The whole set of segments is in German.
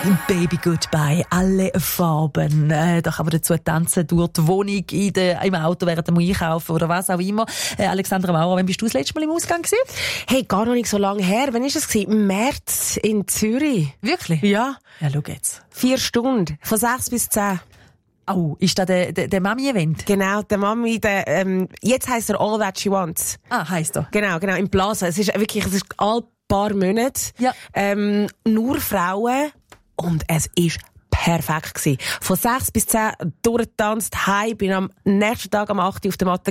Baby Goodbye, alle Farben. Da kann man dazu tanzen durch die Wohnung, im Auto während dem Einkaufen oder was auch immer. Alexandra Maurer, wann bist du das letzte Mal im Ausgang gewesen? Hey, gar noch nicht so lange her. Wann war es? Im März in Zürich. Wirklich? Ja. Ja, schau jetzt. 4 Stunden. Von 6 bis 10. Oh, ist das der Mami-Event? Genau, der Mami, jetzt heisst er All That She Wants. Ah, heisst er. Genau, im Plaza. Es ist all paar Monate. Ja. Nur Frauen. Und es ist perfekt gewesen. Von 6 bis 10 durchgetanzt, heim, bin am nächsten Tag am 8 Uhr auf der Matte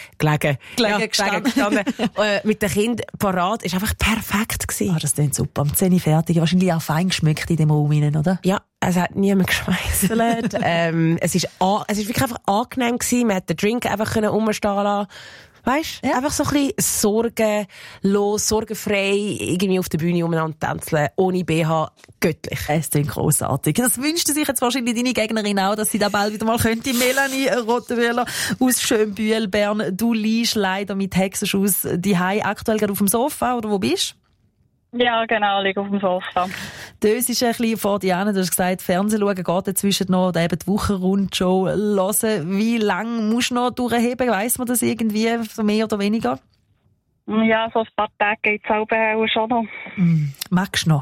gestanden. Mit dem Kind parat. Ist einfach perfekt gewesen. Ah, das klingt super. Am 10 Uhr fertig. Wahrscheinlich auch fein geschmückt in dem Raum rein, oder? Ja. Es hat niemand geschmeisselt. Es ist wirklich einfach angenehm gewesen. Man hat den Drink einfach rumstehen lassen. Weisst? Ja. Einfach so ein bisschen sorgenlos, sorgenfrei, irgendwie auf der Bühne umeinander tänzeln, ohne BH, göttlich. Es klingt grossartig. Das wünschte sich jetzt wahrscheinlich deine Gegnerin auch, dass sie da bald wieder mal könnte. Melanie Rottenwöhler aus Schönbühl, Bern. Du liegst leider mit Hexenschuss daheim, aktuell gerade auf dem Sofa, oder wo bist du? Ja, genau, ich liege auf dem Sofa. Das ist ein bisschen vor dir hin. Du hast gesagt, Fernsehen schauen geht dazwischen noch, oder eben die Wochenrundshow hören. Wie lange musst du noch durchheben? Weiss man das irgendwie, so mehr oder weniger? Ja, so ein paar Tage geht es auch schon noch. Magst du noch?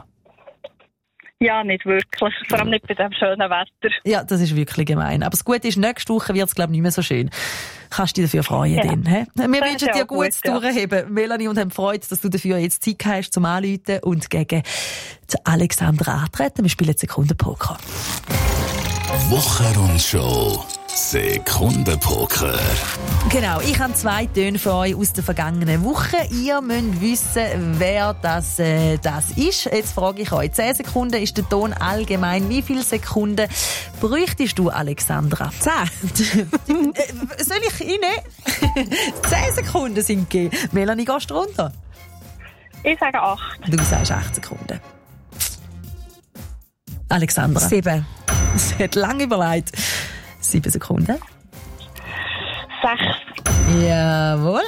Ja, nicht wirklich. Vor allem nicht bei dem schönen Wetter. Ja, das ist wirklich gemein. Aber das Gute ist, nächste Woche wird es, glaube ich, nicht mehr so schön. Kannst du dich dafür freuen, ja. Dann, he? Wir das wünschen dir gutes Durchheben, Melanie, und haben Freude, dass du dafür jetzt Zeit hast zum Anrufen und gegen Alexandra antreten. Wir spielen Sekundenpoker. Wochenrundshow. Sekundenpoker. Genau, ich habe 2 Töne für euch aus der vergangenen Woche. Ihr müsst wissen, wer das ist. Jetzt frage ich euch. 10 Sekunden ist der Ton allgemein. Wie viele Sekunden bräuchtest du, Alexandra? 10. Soll ich rein? 10 Sekunden sind gegeben. Melanie, gehst du runter? Ich sage 8. Du sagst 8 Sekunden. Alexandra? 7. Sie hat lange überlegt. 7 Sekunden. 6. Jawohl.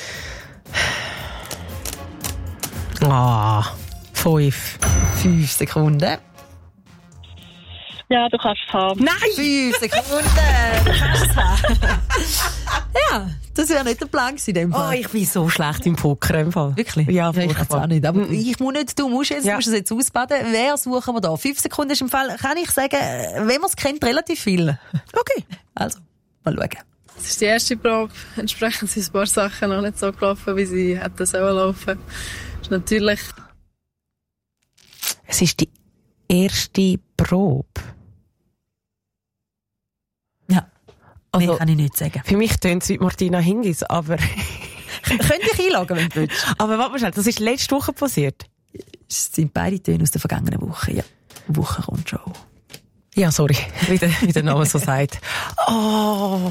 5. 5 Sekunden. Ja, du kannst es haben. Nein! 5 Sekunden! Du kannst es haben. Ja, das wäre nicht der Plan gewesen in dem Fall. Oh, ich bin so schlecht im Poker im Fall. Wirklich? Ja, ich kann es auch nicht. Aber ich muss nicht, du musst Ja. es jetzt ausbaden. Wer suchen wir da? 5 Sekunden ist im Fall, kann ich sagen, wenn man es kennt, relativ viel. Okay. Also, mal schauen. Es ist die erste Probe. Entsprechend sind ein paar Sachen noch nicht so gelaufen, wie sie hätten sollen laufen. Ist natürlich. Es ist die erste Probe. Ja. Also, Mehr kann ich nicht sagen. für mich tönt es wie Martina Hingis, aber... Könnte ich einloggen, wenn du willst. Aber warte mal schnell, das ist letzte Woche passiert? Es sind beide Töne aus der vergangenen Woche, ja. Wochenrundshow. Ja, sorry, wie der Name so sagt. Oh.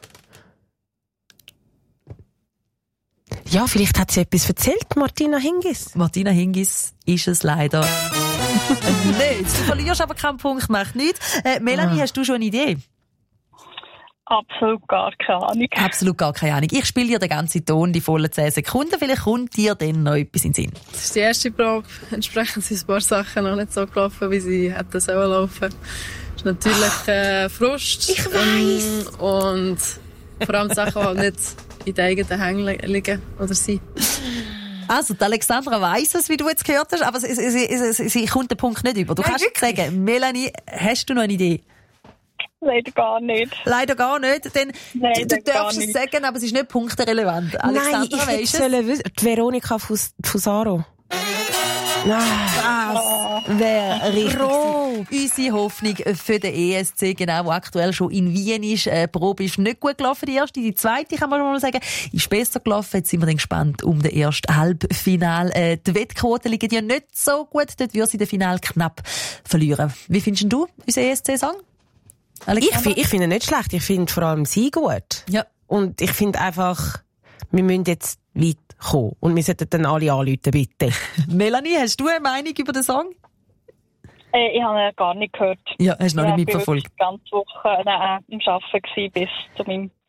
Ja, vielleicht hat sie etwas erzählt, Martina Hingis. Martina Hingis ist es leider nicht. Du verlierst aber keinen Punkt, macht nichts. Melanie, hast du schon eine Idee? Absolut gar keine Ahnung. Absolut gar keine Ahnung. Ich spiele dir den ganzen Ton, die vollen 10 Sekunden. Vielleicht kommt dir dann noch etwas in den Sinn. Es ist die erste Probe. Entsprechend sind ein paar Sachen noch nicht so gelaufen, wie sie hätten sollen laufen. Ist natürlich Frust. Ich weiss. Und vor allem die Sachen, die halt nicht in den eigenen Hängen liegen oder sind. Also, die Alexandra weiss es, wie du jetzt gehört hast, aber sie kommt den Punkt nicht über. Du kannst sagen, Melanie, hast du noch eine Idee? Leider gar nicht. Leider gar nicht, denn Nein, du gar darfst es nicht. sagen, aber es ist nicht punkterelevant. Alexandra, Nein, ich weisst hätte es? sollen wissen. Die Veronika Fusaro. Nein. Das wäre richtig. Unsere Hoffnung für den ESC, genau, wo aktuell schon in Wien ist. Die Probe ist nicht gut gelaufen, die erste. Die zweite, kann man mal sagen, ist besser gelaufen. Jetzt sind wir dann gespannt um den ersten Halbfinal. Die Wettquoten liegen ja nicht so gut. Dort würde sie den Final knapp verlieren. Wie findest du unseren ESC-Song? Ich finde ihn nicht schlecht. Ich finde vor allem sie gut. Ja. Und ich finde einfach, wir müssen jetzt weit kommen. Und wir sollten dann alle anrufen, bitte. Melanie, hast du eine Meinung über den Song? Ich habe ihn gar nicht gehört. Ja, hast du noch nicht Ich war mitverfolgt. die ganze Woche am Arbeiten bis zu meinem